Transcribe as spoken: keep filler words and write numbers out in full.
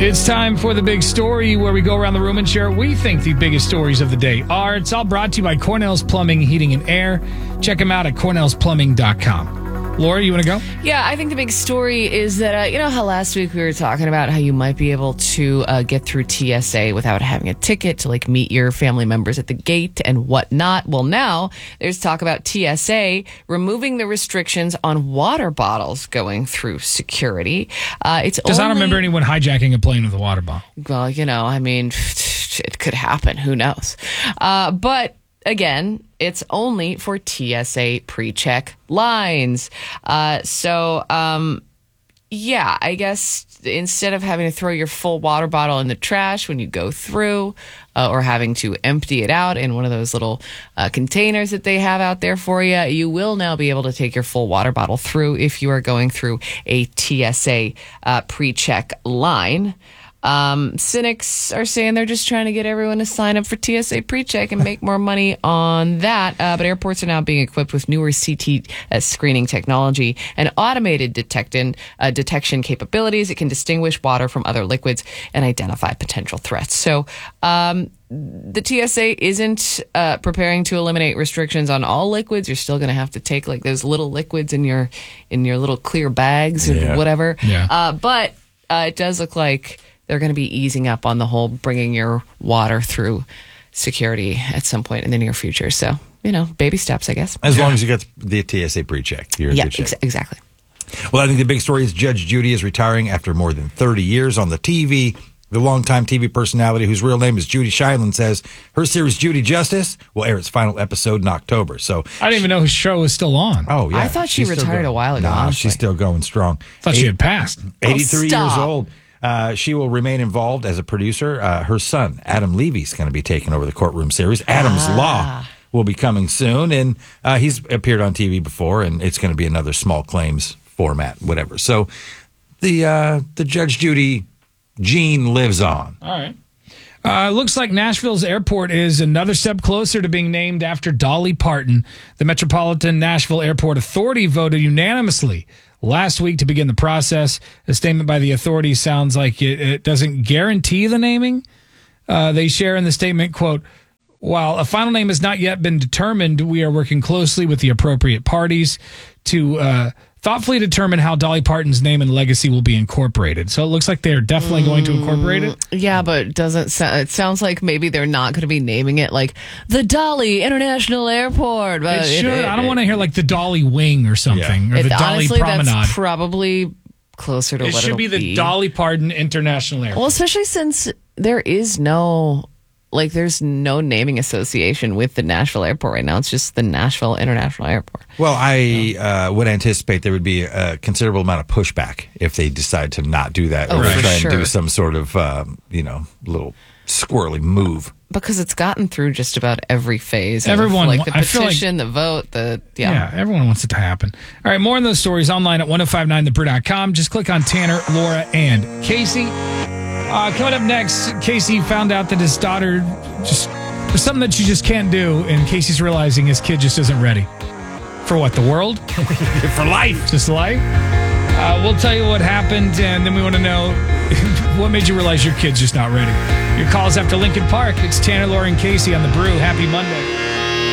It's time for the big story where we go around the room and share what we think the biggest stories of the day are. It's all brought to you by Cornell's Plumbing, Heating, and Air. Check them out at cornells plumbing dot com. Laura, you want to go? Yeah, I think the big story is that, uh, you know how last week we were talking about how you might be able to uh, get through T S A without having a ticket to like meet your family members at the gate and whatnot. Well, now there's talk about T S A removing the restrictions on water bottles going through security. Uh, it's Because only, I don't remember anyone hijacking a plane with a water bottle. Well, you know, I mean, it could happen. Who knows? Uh, but again, it's only for T S A pre-check lines. Uh, so, um, yeah, I guess instead of having to throw your full water bottle in the trash when you go through uh, or having to empty it out in one of those little uh, containers that they have out there for you, you will now be able to take your full water bottle through if you are going through a T S A uh, pre-check line. Um, cynics are saying they're just trying to get everyone to sign up for T S A PreCheck and make more money on that. Uh, but airports are now being equipped with newer C T uh, screening technology and automated detection, uh, detection capabilities. It can distinguish water from other liquids and identify potential threats. So, um, the T S A isn't uh, preparing to eliminate restrictions on all liquids. You're still going to have to take like those little liquids in your in your little clear bags or Yeah. whatever. Yeah. Uh, but uh, it does look like they're going to be easing up on the whole bringing your water through security at some point in the near future. So, you know, baby steps, I guess. As long as you get the T S A pre-check. You're in Yeah, good shape. ex- exactly. Well, I think the big story is Judge Judy is retiring after more than thirty years on the T V. The longtime T V personality, whose real name is Judy Shineland, says her series Judy Justice will air its final episode in October. So I didn't even know his show was still on. Oh, yeah. I thought she She's still retired going. a while ago, Nah, honestly. she's still going strong. Thought she had passed. eighty-three years stop. old. Uh, she will remain involved as a producer. Uh, her son, Adam Levy, is going to be taking over the courtroom series. Adam's Ah. Law will be coming soon, and uh, he's appeared on T V before, and it's going to be another small claims format, whatever. So the uh, the Judge Judy gene lives on. All right. Uh, looks like Nashville's airport is another step closer to being named after Dolly Parton. The Metropolitan Nashville Airport Authority voted unanimously last week to begin the process. A statement by the authority sounds like it, it doesn't guarantee the naming. Uh, they share in the statement, quote, while a final name has not yet been determined, we are working closely with the appropriate parties to uh, thoughtfully determine how Dolly Parton's name and legacy will be incorporated. So it looks like they're definitely going to incorporate it. Yeah, but it doesn't sound, it sounds like maybe they're not going to be naming it like the Dolly International Airport. But It should. it- I don't want to hear like the Dolly Wing or something, Yeah. or it- the Dolly honestly, Promenade. that's probably closer to It what should it'll be the Dolly Parton International Airport. Well, especially since there is no, like, there's no naming association with the Nashville Airport right now. It's just the Nashville International Airport. Well, I uh, would anticipate there would be a considerable amount of pushback if they decide to not do that, or Oh, for try sure. and do some sort of, um, you know, little squirrely move. Because it's gotten through just about every phase. of, Everyone like wa- the I feel like- petition, the vote, the yeah. Yeah, everyone wants it to happen. All right, more on those stories online at ten fifty-nine the brew dot com. Just click on Tanner, Laura, and Casey. Uh, coming up next, Casey found out that his daughter just there's something that she just can't do, and Casey's realizing his kid just isn't ready. For what, the world? For life. Just life? Uh, we'll tell you what happened, and then we want to know what made you realize your kid's just not ready. Your calls after Lincoln Park. It's Tanner, Laura, and Casey on The Brew. Happy Monday.